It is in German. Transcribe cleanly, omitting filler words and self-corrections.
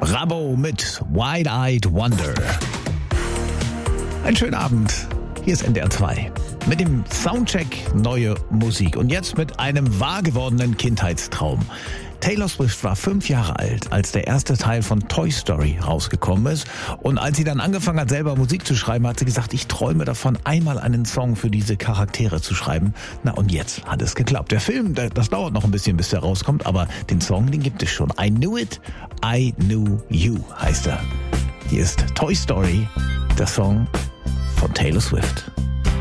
Rabo mit Wide-Eyed Wonder. Einen schönen Abend. Hier ist NDR 2 mit dem Soundcheck neue Musik und jetzt mit einem wahrgewordenen Kindheitstraum. Taylor Swift war 5 Jahre alt, als der erste Teil von Toy Story rausgekommen ist. Und als sie dann angefangen hat, selber Musik zu schreiben, hat sie gesagt, ich träume davon, einmal einen Song für diese Charaktere zu schreiben. Na und jetzt hat es geklappt. Der Film, das dauert noch ein bisschen, bis der rauskommt, aber den Song, den gibt es schon. I Knew It, I Knew You heißt er. Hier ist Toy Story, der Song von Taylor Swift.